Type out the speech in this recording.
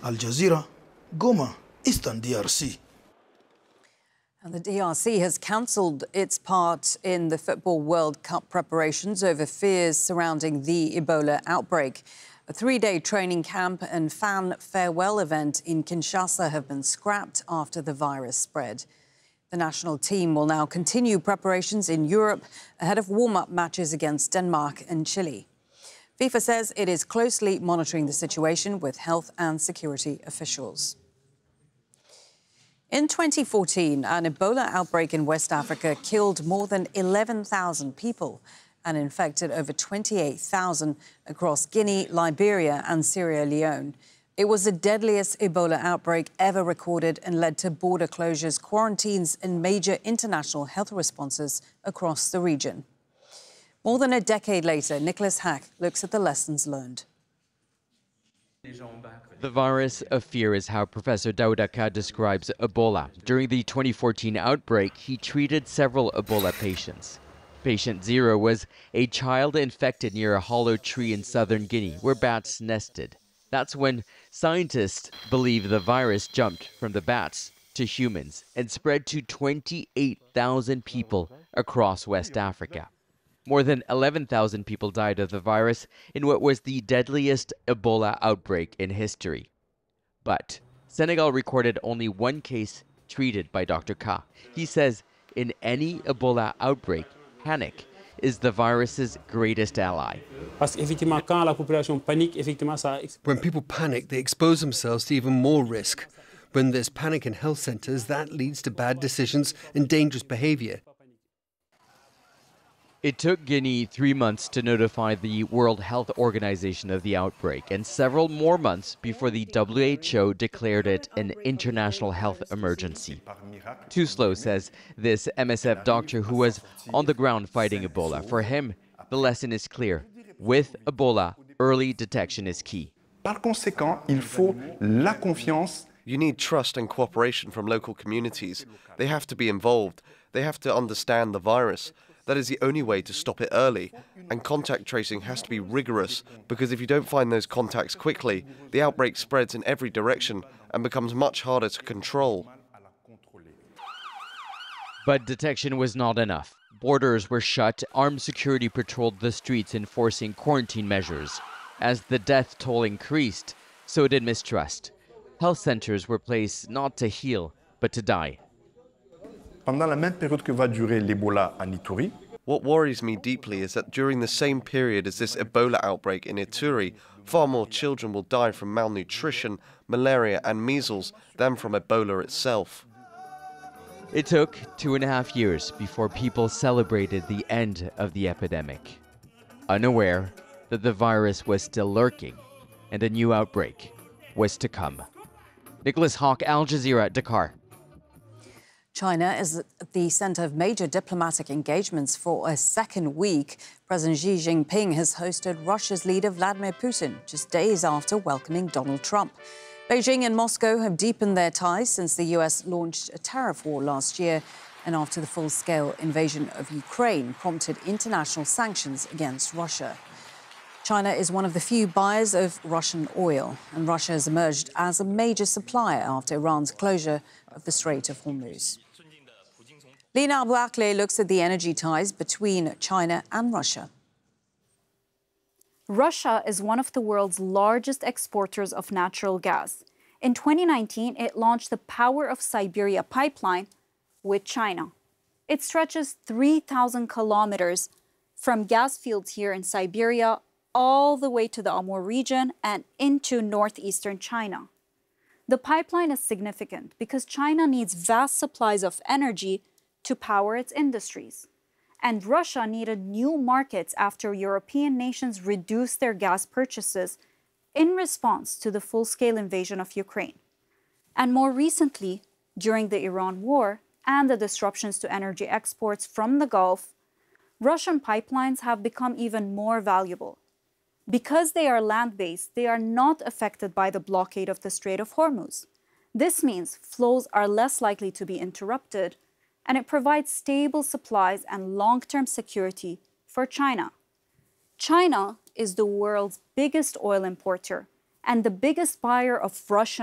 Al Jazeera, Goma, Eastern DRC. And the DRC has cancelled its part in the Football World Cup preparations over fears surrounding the Ebola outbreak. A three-day training camp and fan farewell event in Kinshasa have been scrapped after the virus spread. The national team will now continue preparations in Europe ahead of warm-up matches against Denmark and Chile. FIFA says it is closely monitoring the situation with health and security officials. In 2014, an Ebola outbreak in West Africa killed more than 11,000 people and infected over 28,000 across Guinea, Liberia and Sierra Leone. It was the deadliest Ebola outbreak ever recorded and led to border closures, quarantines and major international health responses across the region. More than a decade later, Nicholas Hack looks at the lessons learned. The virus of fear is how Professor Dauda Ka describes Ebola. During the 2014 outbreak, he treated several Ebola patients. Patient 0 was a child infected near a hollow tree in southern Guinea where bats nested. That's when scientists believe the virus jumped from the bats to humans and spread to 28,000 people across West Africa. More than 11,000 people died of the virus in what was the deadliest Ebola outbreak in history. But Senegal recorded only one case treated by Dr. Ka. He says in any Ebola outbreak, panic is the virus's greatest ally. When people panic, they expose themselves to even more risk. When there's panic in health centers, that leads to bad decisions and dangerous behavior. It took Guinea 3 months to notify the World Health Organization of the outbreak and several more months before the WHO declared it an international health emergency. Touslo says this MSF doctor who was on the ground fighting Ebola. For him, the lesson is clear. With Ebola, early detection is key. Par conséquent, il faut la confiance. You need trust and cooperation from local communities. They have to be involved. They have to understand the virus. That is the only way to stop it early. And contact tracing has to be rigorous, because if you don't find those contacts quickly, the outbreak spreads in every direction and becomes much harder to control. But detection was not enough. Borders were shut, armed security patrolled the streets enforcing quarantine measures. As the death toll increased, so did mistrust. Health centers were placed not to heal, but to die. Pendant la même période que va durer l'Ebola en Ituri, what worries me deeply is that during the same period as this Ebola outbreak in Ituri, far more children will die from malnutrition, malaria and measles than from Ebola itself. It took 2.5 years before people celebrated the end of the epidemic, unaware that the virus was still lurking and a new outbreak was to come. Nicholas Hawk, Al Jazeera, Dakar. China is at the centre of major diplomatic engagements for a second week. President Xi Jinping has hosted Russia's leader Vladimir Putin just days after welcoming Donald Trump. Beijing and Moscow have deepened their ties since the US launched a tariff war last year and after the full-scale invasion of Ukraine prompted international sanctions against Russia. China is one of the few buyers of Russian oil, and Russia has emerged as a major supplier after Iran's closure of the Strait of Hormuz. Lina Bouakle looks at the energy ties between China and Russia. Russia is one of the world's largest exporters of natural gas. In 2019, it launched the Power of Siberia pipeline with China. It stretches 3,000 kilometers from gas fields here in Siberia all the way to the Amur region and into northeastern China. The pipeline is significant because China needs vast supplies of energy to power its industries. And Russia needed new markets after European nations reduced their gas purchases in response to the full-scale invasion of Ukraine. And more recently, during the Iran war and the disruptions to energy exports from the Gulf, Russian pipelines have become even more valuable. Because they are land-based, they are not affected by the blockade of the Strait of Hormuz. This means flows are less likely to be interrupted, and it provides stable supplies and long-term security for China. China is the world's biggest oil importer and the biggest buyer of Russian